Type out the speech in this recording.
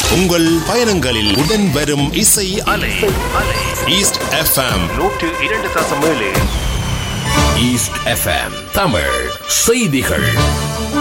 உங்கள் பயணங்களில் உடன் வரும் இசை அலை. East FM 102.7. East FM Tamil செய்திகள்.